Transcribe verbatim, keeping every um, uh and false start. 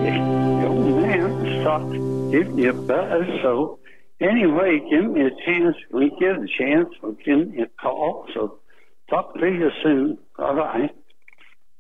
the old man stopped giving me a buzz. So anyway, give me a chance. When you get a chance, we'll give me a call. So talk to you soon. Bye-bye.